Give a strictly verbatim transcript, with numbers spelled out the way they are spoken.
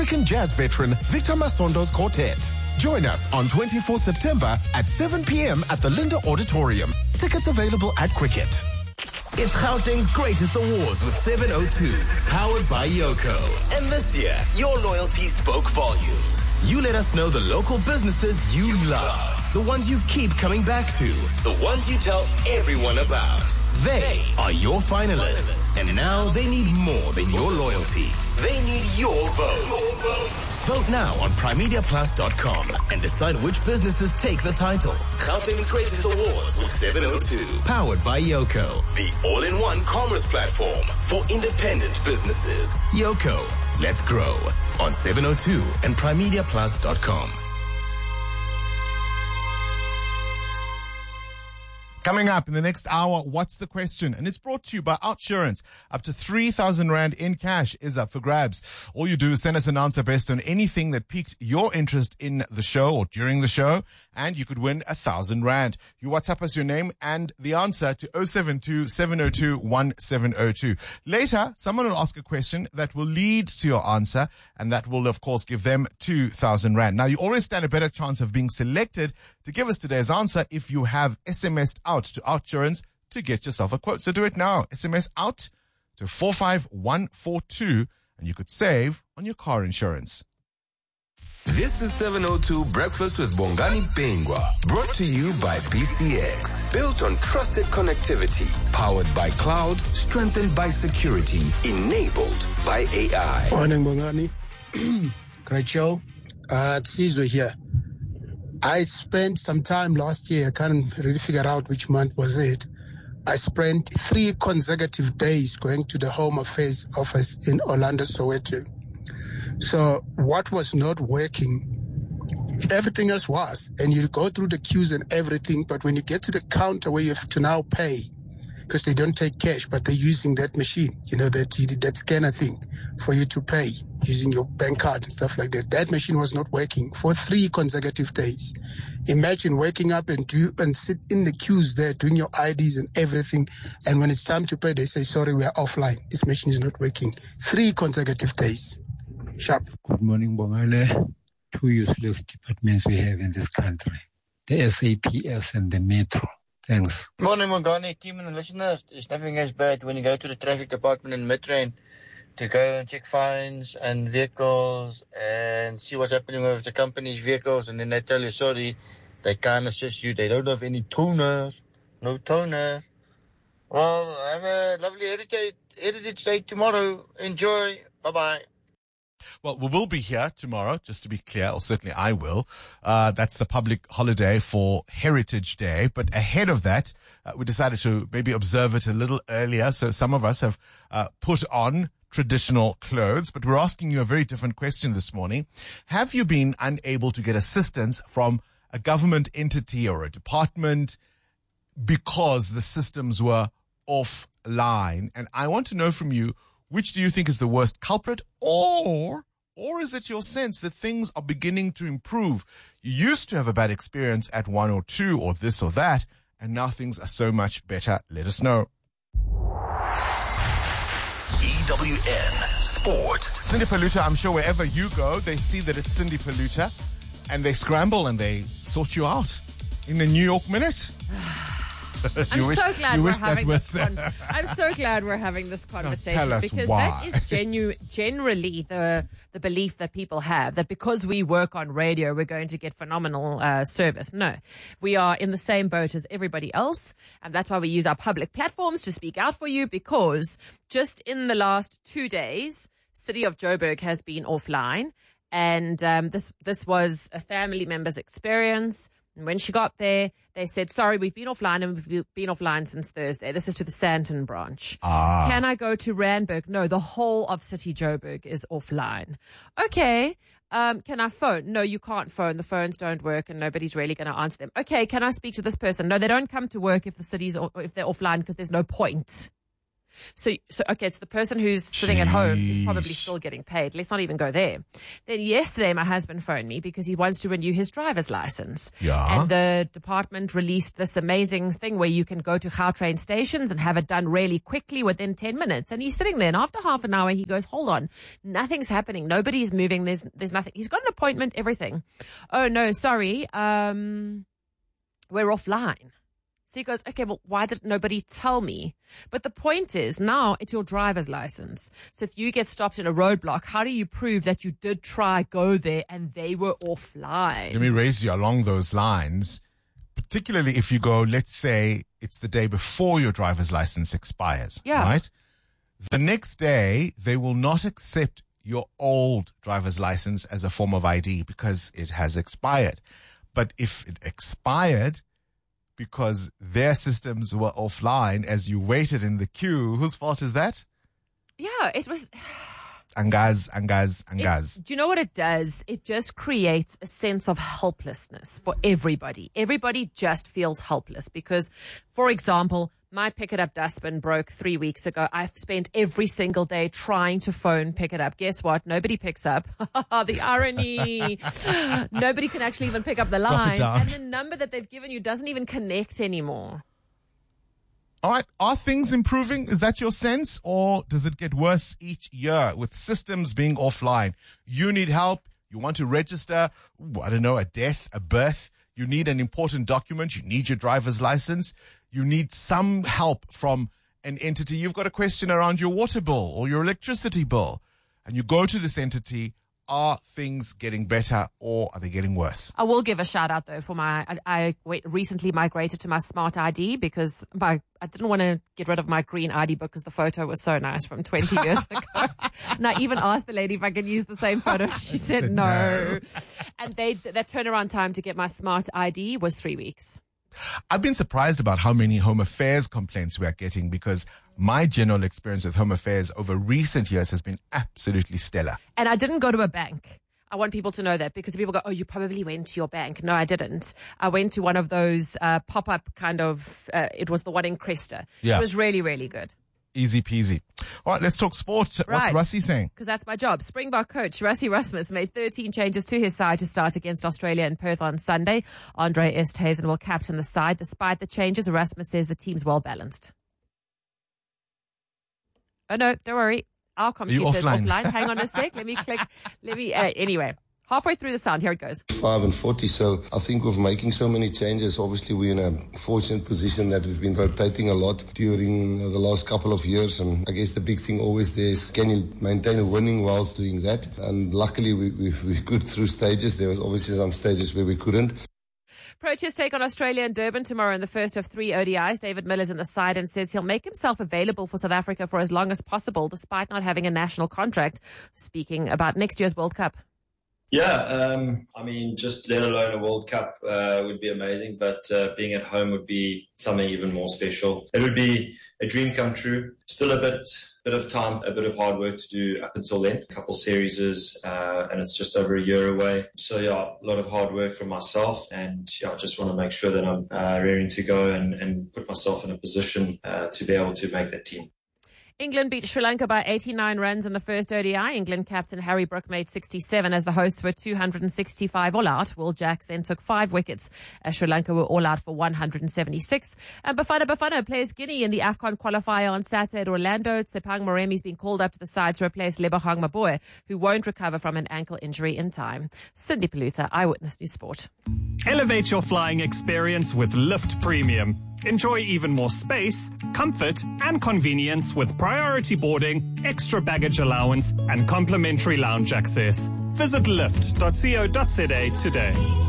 American jazz veteran Victor Masondo's quartet. Join us on the twenty-fourth of September at seven p.m. at the Linda Auditorium. Tickets available at Quicket. It's Gauteng's Greatest Awards with seven oh two, powered by Yoco. And this year, your loyalty spoke volumes. You let us know the local businesses you love, the ones you keep coming back to, the ones you tell everyone about. They are your finalists, and now they need more than your loyalty. They need your vote. Your vote. Vote now on primedia plus dot com and decide which businesses take the title. Gauteng's Greatest Awards with seven oh two. Powered by Yoco, the all-in-one commerce platform for independent businesses. Yoco, let's grow on seven oh two and primedia plus dot com. Coming up in the next hour, what's the question? And it's brought to you by Outsurance. Up to three thousand rand in cash is up for grabs. All you do is send us an answer based on anything that piqued your interest in the show or during the show, and you could win a thousand rand. You WhatsApp us your name and the answer to oh seven two, seven oh two, one seven oh two. Later, someone will ask a question that will lead to your answer, and that will, of course, give them two thousand rand. Now, you always stand a better chance of being selected to give us today's answer if you have S M S'd out to Outsurance to get yourself a quote. So do it now. S M S out to four five one four two and you could save on your car insurance. This is seven oh two Breakfast with Bongani Pengwa, brought to you by B C X. Built on trusted connectivity, powered by cloud, strengthened by security, enabled by A I. Morning, Bongani. Great show. Uh, it's Caesar here. I spent some time last year, I can't really figure out which month was it. I spent three consecutive days going to the Home Affairs office in Orlando, Soweto. So what was not working, everything else was. And you go through the queues and everything, but when you get to the counter where you have to now pay, because they don't take cash, but they're using that machine, you know, that that scanner thing for you to pay using your bank card and stuff like that. That machine was not working for three consecutive days. Imagine waking up and do and sit in the queues there doing your I Ds and everything. And when it's time to pay, they say, sorry, we are offline. This machine is not working. Three consecutive days. Sharp. Good morning, Bongale. Two useless departments we have in this country. The S A P S and the Metro. Thanks. Morning, Mongani, team and the listeners. There's nothing as bad when you go to the traffic department in Midrain to go and check fines and vehicles and see what's happening with the company's vehicles, and then they tell you, sorry, they can't assist you. They don't have any toners. No toner. Well, have a lovely edited, edited day tomorrow. Enjoy. Bye-bye. Well, we will be here tomorrow, just to be clear, or certainly I will. Uh, that's the public holiday for Heritage Day. But ahead of that, uh, we decided to maybe observe it a little earlier. So some of us have uh, put on traditional clothes, but we're asking you a very different question this morning. Have you been unable to get assistance from a government entity or a department because the systems were offline? And I want to know from you, which do you think is the worst culprit, or or is it your sense that things are beginning to improve? You used to have a bad experience at one or two or this or that, and now things are so much better. Let us know. E W N Sport. Cindy Paluta, I'm sure wherever you go, they see that it's Cindy Paluta, and they scramble and they sort you out in the New York Minute. I'm wish, so glad we're having was, this. Con- I'm so glad we're having this conversation tell us because why. that is genu- generally the the belief that people have, that because we work on radio, we're going to get phenomenal uh, service. No, we are in the same boat as everybody else, and that's why we use our public platforms to speak out for you. Because just in the last two days, City of Joburg has been offline, and um, this this was a family member's experience. And when she got there, they said, sorry, we've been offline and we've been offline since Thursday. This is to the Sandton branch. Ah. Can I go to Randburg? No, the whole of City Joburg is offline. Okay. Um, can I phone? No, you can't phone. The phones don't work and nobody's really going to answer them. Okay. Can I speak to this person? No, they don't come to work if the city's, or if they're offline because there's no point. So, so okay, it's the person who's sitting at home is probably still getting paid. Let's not even go there. Then yesterday, my husband phoned me because he wants to renew his driver's license. Yeah. And the department released this amazing thing where you can go to Gautrain stations and have it done really quickly within ten minutes. And he's sitting there, and after half an hour, he goes, hold on, nothing's happening. Nobody's moving. There's, there's nothing. He's got an appointment, everything. Oh, no, sorry. Um, we're offline. So he goes, okay, well, why did nobody tell me? But the point is, now it's your driver's license. So if you get stopped in a roadblock, how do you prove that you did try go there and they were offline? Let me raise you along those lines, particularly if you go, let's say it's the day before your driver's license expires. Yeah. Right? The next day, they will not accept your old driver's license as a form of I D because it has expired. But if it expired because their systems were offline as you waited in the queue, whose fault is that? Yeah, it was... Angaz, angaz, angaz. It, do you know what it does? It just creates a sense of helplessness for everybody. Everybody just feels helpless because, for example, my Pick It Up dustbin broke three weeks ago. I've spent every single day trying to phone Pick It Up. Guess what? Nobody picks up. The irony. Nobody can actually even pick up the line. And the number that they've given you doesn't even connect anymore. All right. Are things improving? Is that your sense? Or does it get worse each year with systems being offline? You need help. You want to register, I don't know, a death, a birth. You need an important document. You need your driver's license. You need some help from an entity. You've got a question around your water bill or your electricity bill. And you go to this entity. Are things getting better or are they getting worse? I will give a shout out though for my, I, I wait, recently migrated to my smart I D because my, I didn't want to get rid of my green I D book because the photo was so nice from twenty years ago. And I even asked the lady if I could use the same photo. She said no. no. And they, that turnaround time to get my smart I D was three weeks. I've been surprised about how many Home Affairs complaints we are getting because my general experience with Home Affairs over recent years has been absolutely stellar. And I didn't go to a bank. I want people to know that because people go, oh, you probably went to your bank. No, I didn't. I went to one of those uh, pop-up kind of, uh, it was the one in Cresta. Yeah. It was really, really good. Easy peasy. All right, let's talk sport. Right. What's Rassie saying? Because that's my job. Springbok coach Rassie Erasmus made thirteen changes to his side to start against Australia in Perth on Sunday. Andre Esterhuizen will captain the side. Despite the changes, Erasmus says the team's well balanced. Oh, no, don't worry. Our computer's offline? offline. Hang on a sec. Let me click. Let me, uh, anyway. Halfway through the sound, here it goes. Five and forty. So I think with making so many changes, obviously we're in a fortunate position that we've been rotating a lot during the last couple of years. And I guess the big thing always there is, can you maintain a winning whilst doing that? And luckily we, we, we could through stages. There was obviously some stages where we couldn't. Proteas take on Australia in Durban tomorrow in the first of three O D Is. David Miller's in the side and says he'll make himself available for South Africa for as long as possible, despite not having a national contract. Speaking about next year's World Cup. Yeah, um, I mean, just let alone a World Cup uh, would be amazing, but uh, being at home would be something even more special. It would be a dream come true. Still a bit bit of time, a bit of hard work to do up until then. A couple series, uh, and it's just over a year away. So, yeah, a lot of hard work from myself, and yeah, I just want to make sure that I'm uh, raring to go and, and put myself in a position uh, to be able to make that team. England beat Sri Lanka by eighty-nine runs in the first O D I. England captain Harry Brook made sixty-seven as the hosts were two hundred sixty-five all out. Will Jacks then took five wickets as Sri Lanka were all out for one hundred seventy-six. And Bafana Bafana plays Guinea in the AFCON qualifier on Saturday at Orlando. Tsepang Moremi's been called up to the side to replace Lebohang Maboe, who won't recover from an ankle injury in time. Cindy Paluta, Eyewitness News Sport. Elevate your flying experience with Lift Premium. Enjoy even more space, comfort, and convenience with priority boarding, extra baggage allowance, and complimentary lounge access. Visit lift dot co dot za today.